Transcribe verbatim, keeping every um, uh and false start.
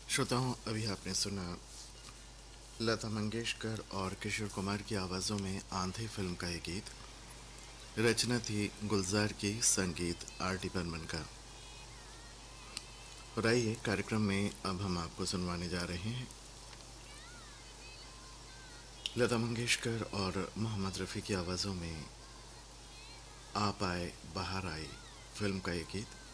श्रोताओं, अभी आपने सुना लता मंगेशकर और किशोर कुमार की आवाज़ों में आंधी फिल्म का ये गीत। रचना थी गुलजार की, संगीत आर डी बर्मन का। और आइए कार्यक्रम में अब हम आपको सुनवाने जा रहे हैं लता मंगेशकर और मोहम्मद रफ़ी की आवाज़ों में आप आए बाहर आए फिल्म का ये गीत।